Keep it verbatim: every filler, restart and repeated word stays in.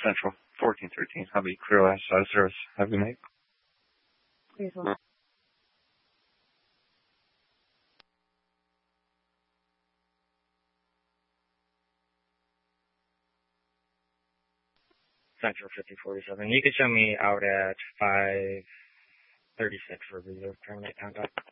Central, fourteen thirteen. I'll be clear last side of service. Have a good night. Please hold. Central fifty forty-seven. You could show me out at five thirty-six for reserve terminate contact.